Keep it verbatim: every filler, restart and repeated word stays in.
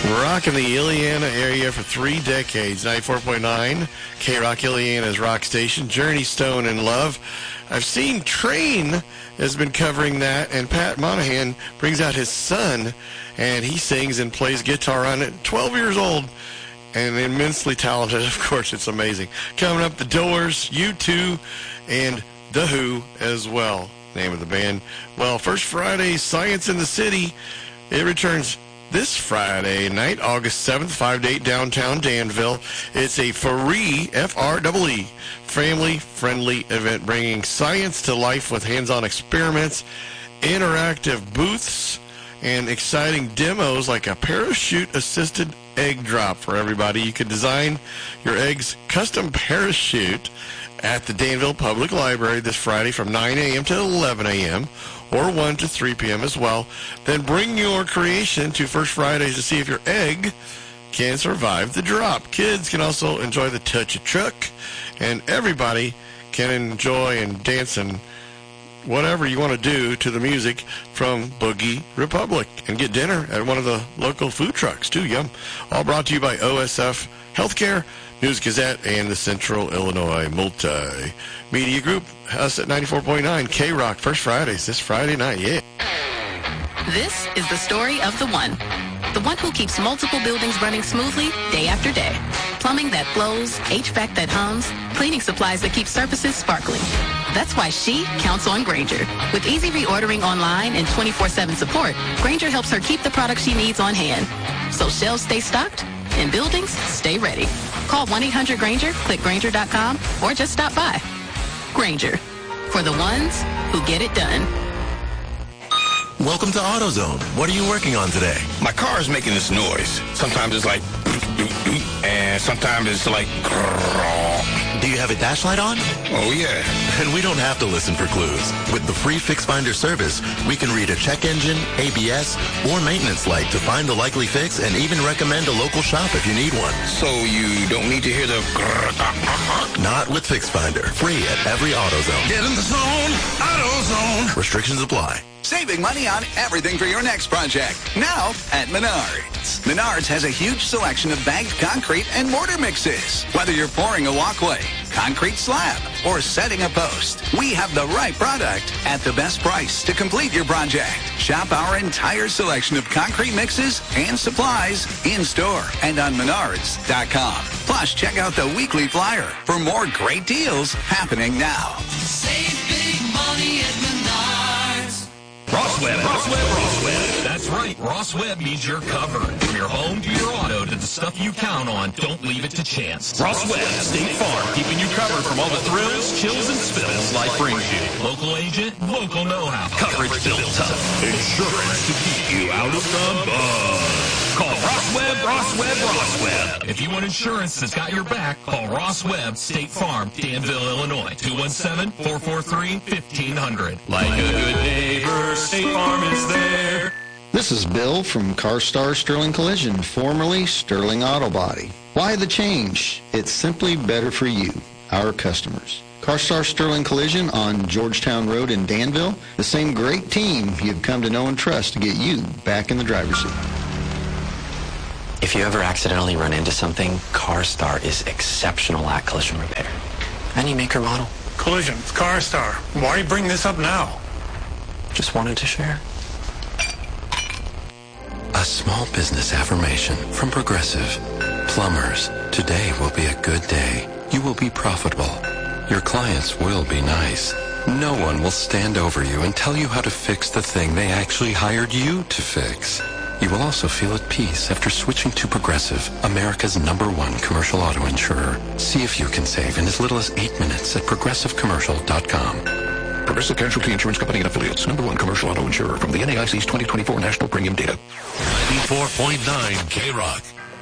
Rock in the Ileana area for three decades. ninety-four point nine K-Rock, Ileana's rock station. Journey, Stone, and Love. I've seen Train has been covering that, and Pat Monahan brings out his son, and he sings and plays guitar on it. twelve years old, and immensely talented. Of course, it's amazing. Coming up, The Doors, U two, and The Who as well. Name of the band. Well, First Friday, Science in the City. It returns this Friday night, August seventh, five to eight, downtown Danville. It's a free, F R E E, family-friendly event bringing science to life with hands-on experiments, interactive booths, and exciting demos like a parachute-assisted egg drop for everybody. You can design your egg's custom parachute at the Danville Public Library this Friday from nine a.m. to eleven a.m., or one to three p.m. as well. Then bring your creation to First Fridays to see if your egg can survive the drop. Kids can also enjoy the touch of truck, and everybody can enjoy and dance and whatever you want to do to the music from Boogie Republic, and get dinner at one of the local food trucks too. Yum. All brought to you by O S F Healthcare, News Gazette, and the Central Illinois Multimedia Group. Us at ninety-four point nine K-Rock, First Fridays, this Friday night, yeah. This is the story of the one. The one who keeps multiple buildings running smoothly day after day. Plumbing that flows, H V A C that hums, cleaning supplies that keep surfaces sparkling. That's why she counts on Grainger. With easy reordering online and twenty-four seven support, Grainger helps her keep the products she needs on hand. So shelves stay stocked and buildings stay ready. Call one eight hundred Grainger, click Grainger dot com, or just stop by. Grainger, for the ones who get it done. Welcome to AutoZone. What are you working on today? My car is making this noise. Sometimes it's like, and sometimes it's like, do you have a dash light on? Oh, yeah. And we don't have to listen for clues. With the free Fix Finder service, we can read a check engine, A B S, or maintenance light to find the likely fix and even recommend a local shop if you need one. So you don't need to hear the... Not with Fix Finder. Free at every AutoZone. Get in the zone, AutoZone. Restrictions apply. Saving money on everything for your next project. Now at Menards. Menards has a huge selection of bagged concrete and mortar mixes. Whether you're pouring a walkway, concrete slab, or setting a post, we have the right product at the best price to complete your project. Shop our entire selection of concrete mixes and supplies in-store and on menards dot com. Plus, check out the weekly flyer for more great deals happening now. Save big money at Menards. Ross Webb, Ross Webb, Ross Webb. That's right. Ross Webb means you're covered. From your home to your auto to the stuff you count on, don't leave it to chance. Ross Webb, State Farm, keeping you covered from all the thrills, chills, and spills life brings you. Local agent, local know-how. Coverage built tough. Insurance to keep you out of the mud. Call Ross Webb, Ross Webb, Ross Webb. If you want insurance that's got your back, call Ross Webb, State Farm, Danville, Illinois. two one seven, four four three, fifteen hundred. Like a good neighbor, State Farm is there. This is Bill from CarStar Sterling Collision, formerly Sterling Auto Body. Why the change? It's simply better for you, our customers. CarStar Sterling Collision on Georgetown Road in Danville, the same great team you've come to know and trust to get you back in the driver's seat. If you ever accidentally run into something, CarStar is exceptional at collision repair. Any maker model. Collision, CarStar. Why bring this up now? Just wanted to share. A small business affirmation from Progressive. Plumbers, today will be a good day. You will be profitable. Your clients will be nice. No one will stand over you and tell you how to fix the thing they actually hired you to fix. You will also feel at peace after switching to Progressive, America's number one commercial auto insurer. See if you can save in as little as eight minutes at progressive commercial dot com. Progressive Casualty Insurance Company and Affiliates, number one commercial auto insurer from the N A I C's twenty twenty-four National Premium Data. ninety-four point nine K-Rock.